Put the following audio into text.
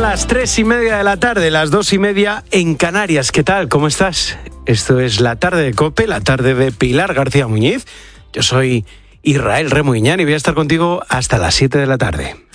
las 3:30 de la tarde, las 2:30 en Canarias. ¿Qué tal? ¿Cómo estás? Esto es La Tarde de COPE, la tarde de Pilar García Muñiz. Yo soy Israel Remuñán y voy a estar contigo hasta las 7 de la tarde.